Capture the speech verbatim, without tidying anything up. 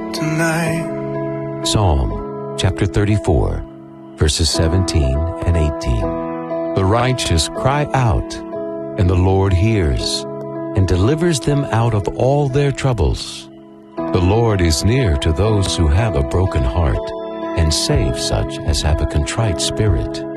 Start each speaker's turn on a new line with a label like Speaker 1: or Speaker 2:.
Speaker 1: tonight.
Speaker 2: Psalm chapter thirty-four, verses seventeen and eighteen. The righteous cry out, and the Lord hears, and delivers them out of all their troubles. The Lord is near to those who have a broken heart, and saves such as have a contrite spirit.